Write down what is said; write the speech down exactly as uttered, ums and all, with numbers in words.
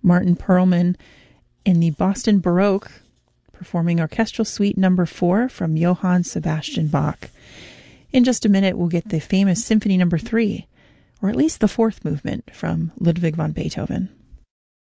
Martin Perlman in the Boston Baroque, performing Orchestral Suite number four from Johann Sebastian Bach. In just a minute, we'll get the famous Symphony number three, or at least the fourth movement from Ludwig van Beethoven.